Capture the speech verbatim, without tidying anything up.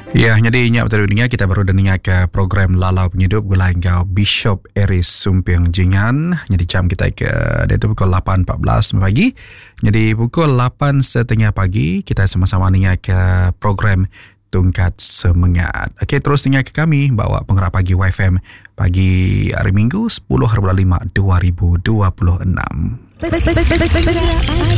Ya, jadi ingat betul dengar kita baru dengar ke program Lalau Penghidup gulai kau Bishop Eris Sumpiang Jingan. Jadi jam kita ke dia tu pukul lapan empat belas pagi. Jadi pukul lapan setengah pagi kita sama-sama dengar ke program Tungkat Semangat. Okey, terus dengar ke kami bawa penggerak pagi Y F M pagi hari Minggu sepuluh hari bulan lima dua ribu dua puluh enam.